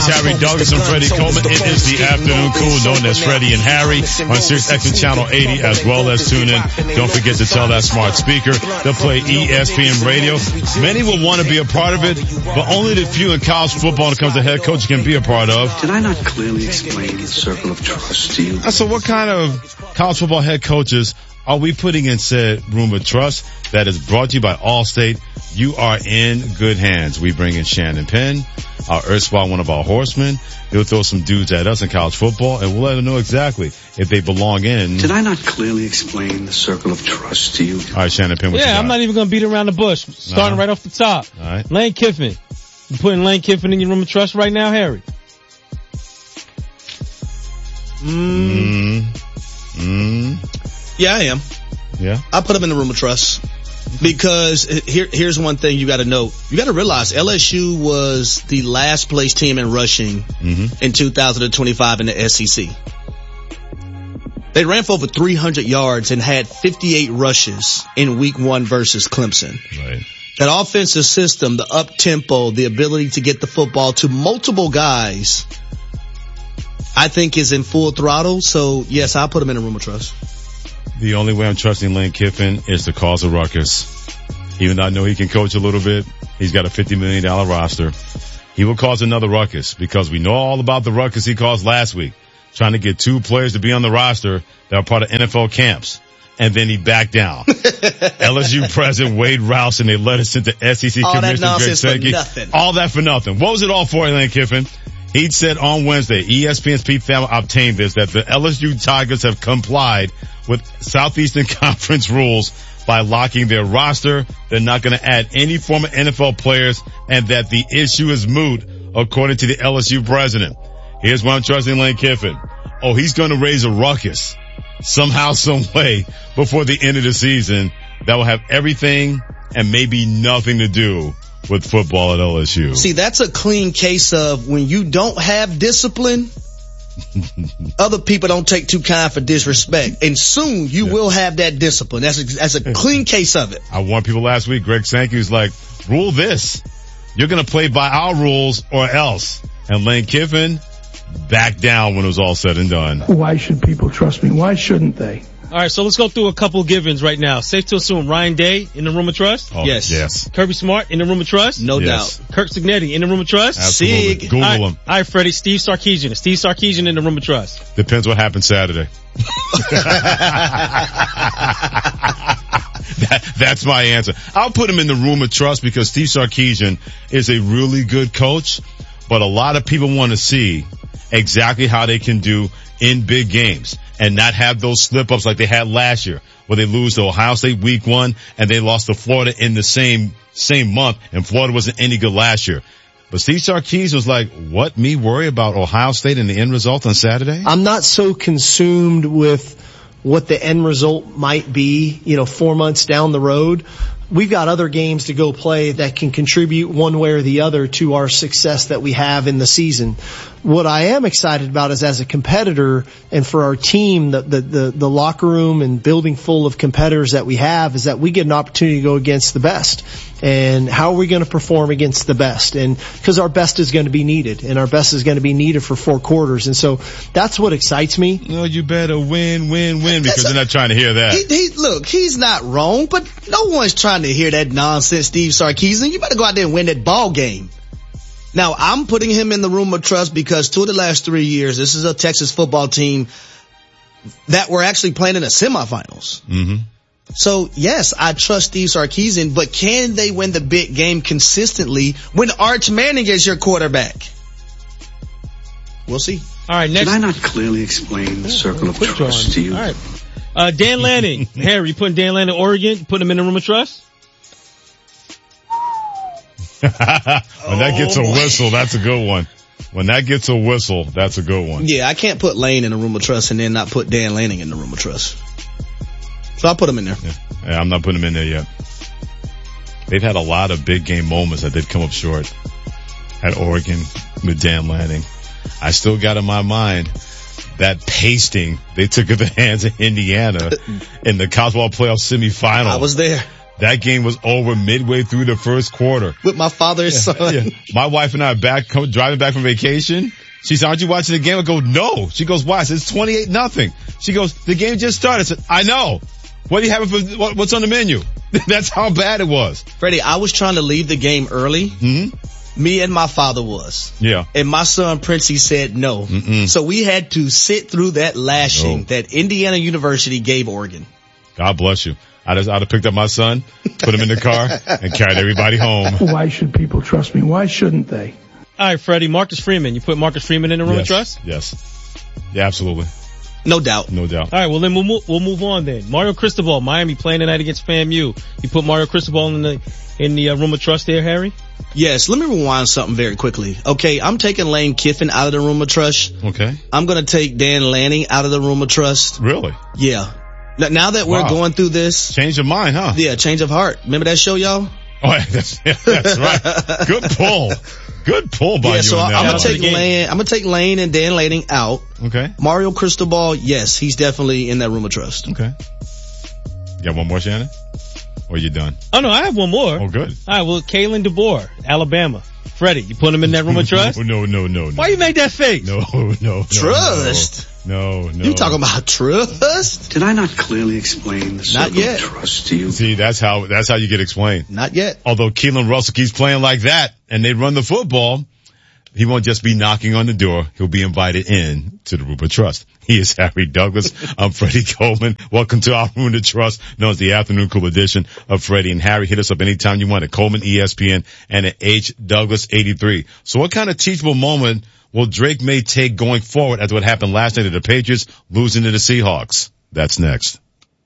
Harry Douglas and Freddie Coleman. It is the afternoon cool known as Freddie and Harry on Sirius XM Channel 80 as well as tune in. Don't forget to tell that smart speaker. They'll play ESPN radio. Many will want to be a part of it, but only the few in college football when it comes to head coach can be a part of. Did I not clearly explain the circle of trust to you? So what kind of college football head coaches are we putting in said room of trust? That is brought to you by Allstate. You are in good hands. We bring in Shannon Penn, our erstwhile one of our horsemen. He'll throw some dudes at us in college football, and we'll let them know exactly if they belong in. Did I not clearly explain the circle of trust to you? All right, Shannon Penn, what you got? I'm not even going to beat around the bush. Starting right off the top. All right. Lane Kiffin. You putting Lane Kiffin in your room of trust right now, Harry? Yeah, I am. Yeah? I put him in the room of trust. Because here's one thing you got to know. You got to realize LSU was the last place team in rushing in 2025 in the SEC. They ran for over 300 yards and had 58 rushes in week 1 versus Clemson. Right. That offensive system, the up tempo, the ability to get the football to multiple guys, I think is in full throttle. So yes, I'll put him in a room of trust. The only way I'm trusting Lane Kiffin is to cause a ruckus. Even though I know he can coach a little bit, he's got a $50 million roster. He will cause another ruckus because we know all about the ruckus he caused last week, trying to get 2 players to be on the roster that are part of NFL camps. And then he backed down. LSU president Wade Rouse, and they let us into SEC all Commissioner that nonsense Greg Sankey. for nothing. All that for nothing. What was it all for, Lane Kiffin? He said on Wednesday, ESPN's Pete Thamel obtained this, that the LSU Tigers have complied with Southeastern Conference rules by locking their roster. They're not going to add any former NFL players, and that the issue is moot, according to the LSU president. Here's why I'm trusting Lane Kiffin. Oh, he's going to raise a ruckus somehow, some way before the end of the season that will have everything and maybe nothing to do with football at LSU. See, that's a clean case of when you don't have discipline, other people don't take too kind for disrespect. And soon you will have that discipline. That's a clean case of it. I warned people last week. Greg Sankey was like, rule this. You're going to play by our rules or else. And Lane Kiffin backed down when it was all said and done. Why should people trust me? Why shouldn't they? All right, so let's go through a couple givens right now. Safe to assume Ryan Day in the room of trust? Oh, yes. Kirby Smart in the room of trust? No doubt. Kirk Cignetti in the room of trust? Absolutely. Sig. Google him. All right, Freddie. Steve Sarkisian. Steve Sarkisian in the room of trust? Depends what happens Saturday. That's my answer. I'll put him in the room of trust because Steve Sarkisian is a really good coach, but a lot of people want to see exactly how they can do in big games and not have those slip-ups like they had last year where they lose to Ohio State week 1 and they lost to Florida in the same month, and Florida wasn't any good last year. But Steve Sarkisian was like, what, me worry about Ohio State and the end result on Saturday? I'm not so consumed with what the end result might be, 4 months down the road. We've got other games to go play that can contribute one way or the other to our success that we have in the season. What I am excited about is as a competitor and for our team, the locker room and building full of competitors that we have is that we get an opportunity to go against the best. And how are we going to perform against the best? And because our best is going to be needed, and our best is going to be needed for 4 quarters. And so that's what excites me. No, you better win, because they're not trying to hear that. Look, he's not wrong, but no one's trying to hear that nonsense, Steve Sarkisian. You better go out there and win that ball game. Now, I'm putting him in the room of trust because 2 of the last 3 years, this is a Texas football team that were actually playing in the semifinals. Mm-hmm. So, yes, I trust Steve Sarkisian, but can they win the big game consistently when Arch Manning is your quarterback? We'll see. All right, next. Did I not clearly explain the circle of trust to you? All right. Dan Lanning. Harry, you putting Dan Lanning, Oregon, putting him in the room of trust? When that gets a whistle, that's a good one. When that gets a whistle, that's a good one. Yeah, I can't put Lane in the room of trust and then not put Dan Lanning in the room of trust. So I'll put him in there. Yeah, I'm not putting him in there yet. They've had a lot of big game moments that they've come up short at Oregon with Dan Lanning. I still got in my mind that pasting they took at the hands of Indiana in the college ball playoff semifinal. I was there. That game was over midway through the first quarter. With my father's son. Yeah. My wife and I are driving back from vacation. She said, aren't you watching the game? I go, no. She goes, why? I said, it's 28-0. She goes, the game just started. I said, I know. What do you have for, what's on the menu? That's how bad it was. Freddie, I was trying to leave the game early. Mm-hmm. Me and my father was. Yeah. And my son, Princey, said no. Mm-mm. So we had to sit through that lashing that Indiana University gave Oregon. God bless you. I'd have picked up my son, put him in the car, and carried everybody home. Why should people trust me? Why shouldn't they? All right, Freddie, Marcus Freeman. You put Marcus Freeman in the room of trust? Yes. Yeah, absolutely. No doubt. No doubt. All right, well then we'll move on then. Mario Cristobal, Miami playing tonight against FAMU. You put Mario Cristobal in the room of trust there, Harry? Yes, let me rewind something very quickly. Okay, I'm taking Lane Kiffin out of the room of trust. Okay. I'm gonna take Dan Lanning out of the room of trust. Really? Yeah. Now that we're going through this. Change of mind, huh? Yeah, change of heart. Remember that show, y'all? Oh, that's right. Good pull. Good pull by you. So I'm gonna take Lane and Dan Lanning out. Okay. Mario Cristobal, yes, he's definitely in that room of trust. Okay. You got one more, Shannon? Or you done? Oh no, I have one more. Oh, good. All right, well, Kalen DeBoer, Alabama. Freddie, you put him in that room of trust? No. Why you make that face? No. Trust? No. You talking about trust? Did I not clearly explain the circle of trust to you? See, that's how you get explained. Not yet. Although Keelan Russell keeps playing like that and they run the football, he won't just be knocking on the door. He'll be invited in to the room of trust. He is Harry Douglas. I'm Freddie Coleman. Welcome to our room of trust, known as the afternoon cool edition of Freddie and Harry. Hit us up anytime you want at Coleman ESPN and at H Douglas 83. So what kind of teachable moment will Drake May take going forward after what happened last night at the Patriots losing to the Seahawks? That's next.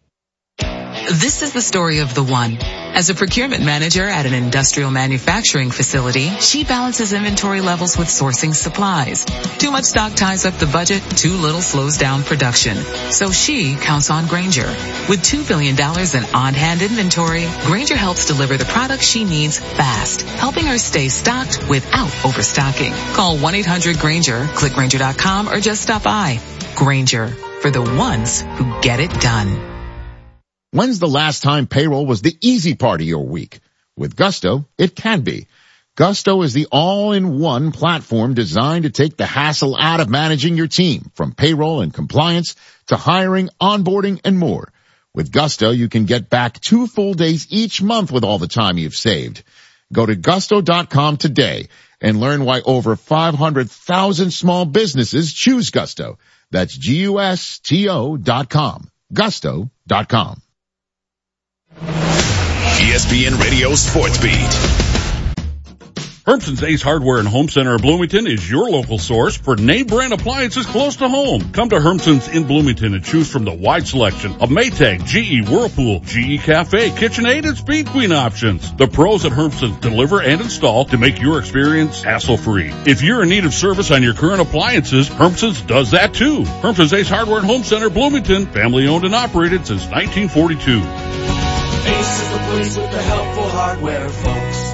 This is the story of the one. As a procurement manager at an industrial manufacturing facility, she balances inventory levels with sourcing supplies. Too much stock ties up the budget, too little slows down production. So she counts on Grainger. With $2 billion in on-hand inventory, Grainger helps deliver the products she needs fast, helping her stay stocked without overstocking. Call 1-800-GRAINGER, click Grainger.com, or just stop by. Grainger, for the ones who get it done. When's the last time payroll was the easy part of your week? With Gusto, it can be. Gusto is the all-in-one platform designed to take the hassle out of managing your team, from payroll and compliance to hiring, onboarding, and more. With Gusto, you can get back 2 full days each month with all the time you've saved. Go to gusto.com today and learn why over 500,000 small businesses choose Gusto. That's GUSTO.com. Gusto.com. ESPN Radio Sports Beat. Hermson's Ace Hardware and Home Center of Bloomington is your local source for name brand appliances close to home. Come to Hermson's in Bloomington and choose from the wide selection of Maytag, GE, Whirlpool, GE Cafe, KitchenAid, and Speed Queen options. The pros at Hermson's deliver and install to make your experience hassle-free. If you're in need of service on your current appliances, Hermson's does that too. Hermson's Ace Hardware and Home Center, Bloomington, family owned and operated since 1942. Ace is the place with the helpful hardware, folks.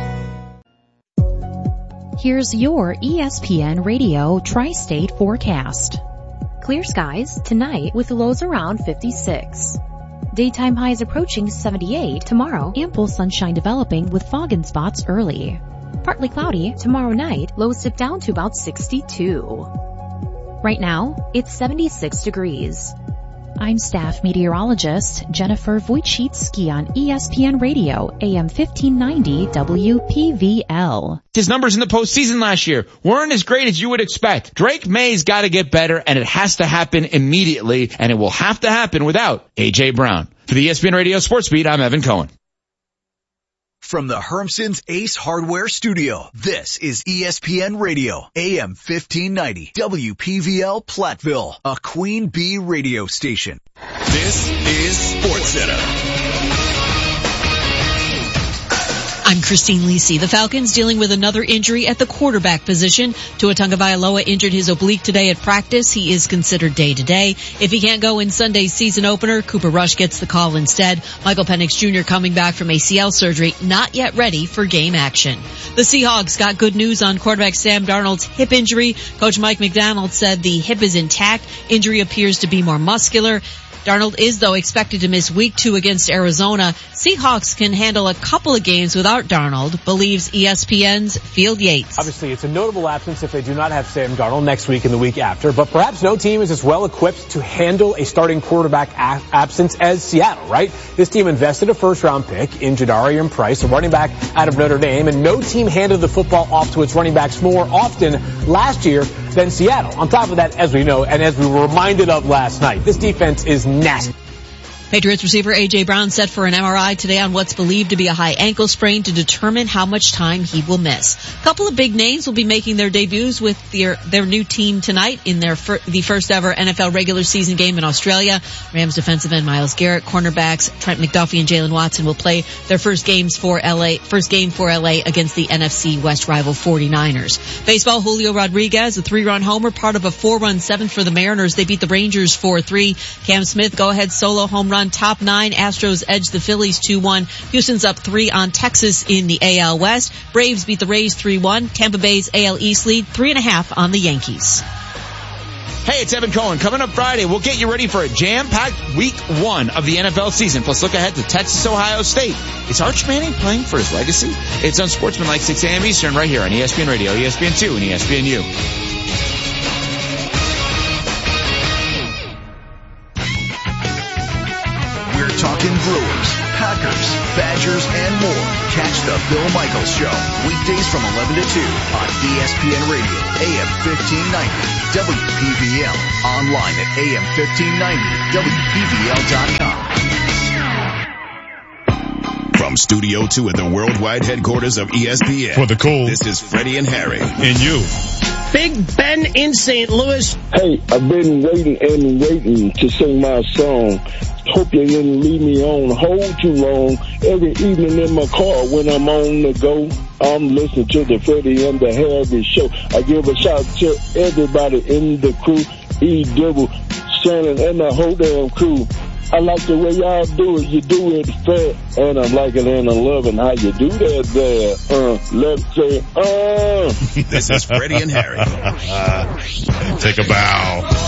Here's your ESPN Radio Tri-State forecast. Clear skies tonight with lows around 56. Daytime highs approaching 78 tomorrow. Ample sunshine developing with fog in spots early. Partly cloudy tomorrow night. Lows dip down to about 62. Right now, it's 76 degrees. I'm staff meteorologist Jennifer Wojcicki on ESPN Radio, AM 1590 WPVL. His numbers in the postseason last year weren't as great as you would expect. Drake May's got to get better, and it has to happen immediately, and it will have to happen without A.J. Brown. For the ESPN Radio Sports Beat, I'm Evan Cohen. From the Hermson's Ace Hardware Studio, this is ESPN Radio, AM 1590, WPVL Platteville, a Queen Bee radio station. This is SportsCenter. I'm Christine Lisi. The Falcons dealing with another injury at the quarterback position. Tua Tagovailoa injured his oblique today at practice. He is considered day-to-day. If he can't go in Sunday's season opener, Cooper Rush gets the call instead. Michael Penix Jr. coming back from ACL surgery, not yet ready for game action. The Seahawks got good news on quarterback Sam Darnold's hip injury. Coach Mike McDonald said the hip is intact. Injury appears to be more muscular. Darnold is, though, expected to miss week 2 against Arizona. Seahawks can handle a couple of games without Darnold, believes ESPN's Field Yates. Obviously, it's a notable absence if they do not have Sam Darnold next week and the week after, but perhaps no team is as well equipped to handle a starting quarterback absence as Seattle, right? This team invested a first-round pick in Jadarian Price, a running back out of Notre Dame, and no team handed the football off to its running backs more often last year than Seattle. On top of that, as we know, and as we were reminded of last night, this defense is nasty. Patriots receiver A.J. Brown set for an MRI today on what's believed to be a high ankle sprain to determine how much time he will miss. A couple of big names will be making their debuts with their new team tonight in the first ever NFL regular season game in Australia. Rams defensive end Myles Garrett, cornerbacks Trent McDuffie and Jalen Watson will play their first game for LA against the NFC West rival 49ers. Baseball, Julio Rodriguez, a 3-run homer, part of a 4-run 7th for the Mariners. They beat the Rangers 4-3. Cam Smith, go-ahead solo home run. Top 9, Astros edge the Phillies 2-1. Houston's up 3 on Texas in the AL West. Braves beat the Rays 3-1. Tampa Bay's AL East lead 3.5 on the Yankees. Hey, it's Evan Cohen. Coming up Friday, we'll get you ready for a jam-packed week 1 of the NFL season. Plus, look ahead to Texas, Ohio State. Is Arch Manning playing for his legacy? It's Unsportsmanlike 6 a.m. Eastern right here on ESPN Radio, ESPN2, and ESPNU. Talking Brewers, Packers, Badgers, and more. Catch the Bill Michaels Show weekdays from 11 to 2 on ESPN Radio, AM 1590, WPVL, online at AM1590, WPVL.com. From Studio 2 at the worldwide headquarters of ESPN. For the cool. This is Freddie and Harry. And you. Big Ben in St. Louis. Hey, I've been waiting to sing my song. Hope you didn't leave me on hold too long. Every evening in my car when I'm on the go, I'm listening to the Freddie and the Harry Show. I give a shout to everybody in the crew, E-Double, Shannon, and the whole damn crew. I like the way y'all do it. You do it fair, and I'm liking and I'm loving how you do that there. Let's say, This is Freddie and Harry. Take a bow.